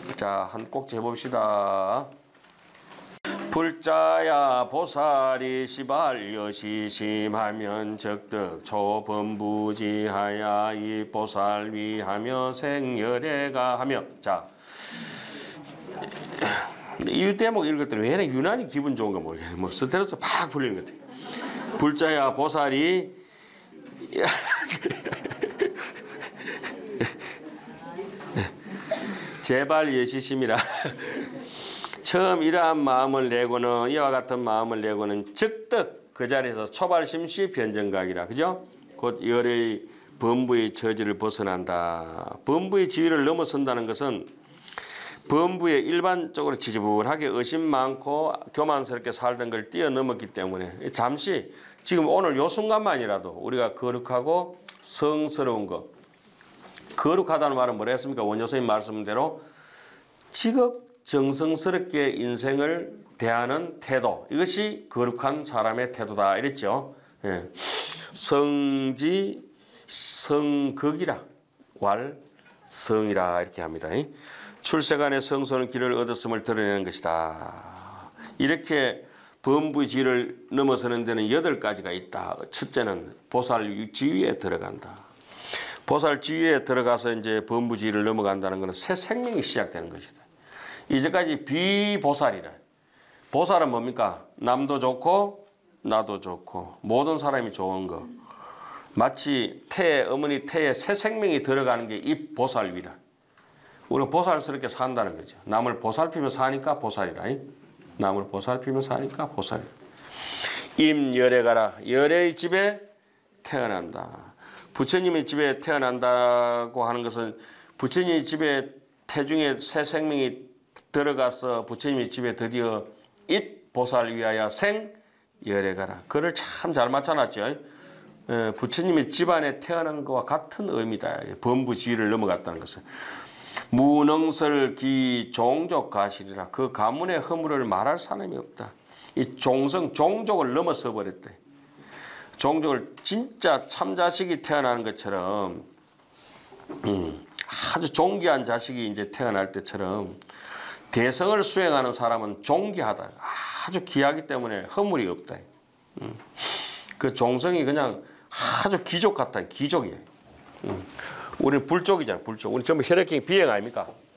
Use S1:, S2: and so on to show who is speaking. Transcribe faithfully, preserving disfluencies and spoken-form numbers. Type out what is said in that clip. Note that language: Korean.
S1: 자, 한 꼭지 해봅시다. 불자야 보살이 시발여시심하면 적득 초범부지하야 이 보살 위하며 생열애가 하며. 자, 이 대목 읽을 때는 왜 유난히 기분 좋은가 모르겠네. 뭐 스트레스 팍 풀리는 것 같아. 불자야 보살이 제발 여시심이라. 처음 이러한 마음을 내고는 이와 같은 마음을 내고는 즉득 그 자리에서 초발심시 변정각이라. 그죠? 곧 열의 범부의 처지를 벗어난다. 범부의 지위를 넘어선다는 것은 범부에 일반적으로 지지부분하게 의심 많고 교만스럽게 살던 걸 뛰어넘었기 때문에 잠시 지금 오늘 요 순간만이라도 우리가 거룩하고 성스러운 것. 거룩하다는 말은 뭐라 했습니까? 원효선생님 말씀대로 지극 정성스럽게 인생을 대하는 태도. 이것이 거룩한 사람의 태도다. 이랬죠. 예. 성지 성극이라 왈 성이라 이렇게 합니다. 출세간의 성소는 길을 얻었음을 드러내는 것이다. 이렇게 범부의 지위를 넘어서는 데는 여덟 가지가 있다. 첫째는 보살 지위에 들어간다. 보살 지위에 들어가서 이제 범부 지위를 넘어간다는 것은 새 생명이 시작되는 것이다. 이제까지 비보살이라. 보살은 뭡니까? 남도 좋고 나도 좋고 모든 사람이 좋은 거. 마치 태에 어머니 태에 새 생명이 들어가는 게 이 보살위라. 우리가 보살스럽게 산다는 거죠. 남을 보살피며 사니까 보살이라. 남을 보살피며 사니까 보살. 임열애가라. 열애의 집에 태어난다. 부처님의 집에 태어난다고 하는 것은 부처님의 집에 태중에 새 생명이 들어가서 부처님의 집에 드디어 입 보살 위하여 생 열애가라. 그를 참 잘 맞춰놨죠. 부처님의 집안에 태어난 것과 같은 의미다. 범부 지위를 넘어갔다는 것은. 무능설기 종족 가실이라. 그 가문의 허물을 말할 사람이 없다. 이 종성 종족을 넘어서 버렸대. 종족을 진짜 참자식이 태어나는 것처럼 음, 아주 존귀한 자식이 이제 태어날 때처럼 대성을 수행하는 사람은 존귀하다. 아주 귀하기 때문에 허물이 없다. 음, 그 종성이 그냥 아주 귀족 같다. 귀족이에요. 음. 우리는 불족이잖아. 불족. 우리 전부 혈액형 비행 아닙니까?